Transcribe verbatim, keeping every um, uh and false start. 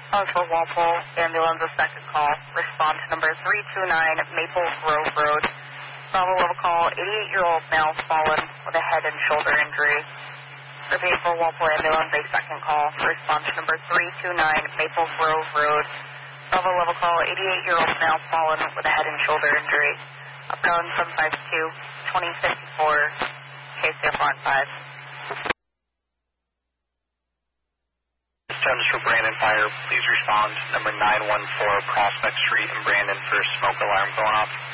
Uh, for Walpole ambulance, a second call. Response number three two nine Maple Grove Road. Bravo level call, eighty-eight-year-old male fallen with a head and shoulder injury. Repeat for Walpole ambulance, a second call. Response number three two nine Maple Grove Road. Bravo level call, eighty-eight-year-old male fallen with a head and shoulder injury. Upcoming seven five two, twenty fifty-four, K C F one five. Systems for Brandon Fire, please respond. Number nine one four Prospect Street in Brandon for smoke alarm going off.